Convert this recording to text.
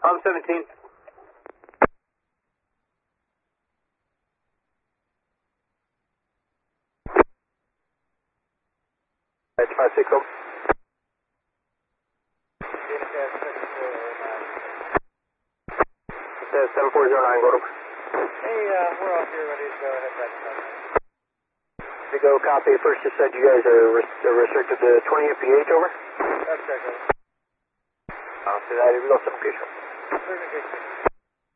I'm 17. That's 5-6 home. It says 7409, go over. Hey, we're off here, ready to go ahead back to To go, copy. First you said you guys are restricted to 20 mph, over? That's correct, over. I'll see that. Here we go, 7 Certification.